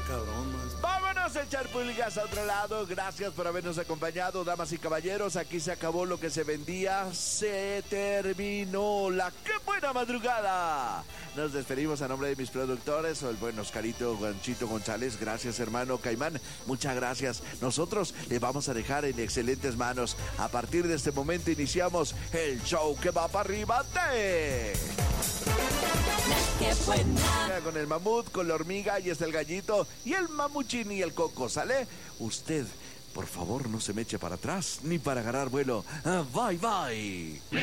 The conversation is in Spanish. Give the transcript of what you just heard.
cabrón, man. Vámonos a echar pulgas a otro lado. Gracias por habernos acompañado, damas y caballeros. Aquí se acabó lo que se vendía. Se terminó la ¡qué buena madrugada! Nos despedimos a nombre de mis productores, el buen Oscarito Ganchito González. Gracias, hermano Caimán. Muchas gracias. Nosotros le vamos a dejar en excelentes manos. A partir de este momento iniciamos el show que va para arriba de... ¡Qué buena! Con el mamut, con la hormiga y está el gallito y el mamuchín y el coco, ¿sale? Usted, por favor, no se me eche para atrás ni para agarrar vuelo. Bye, bye.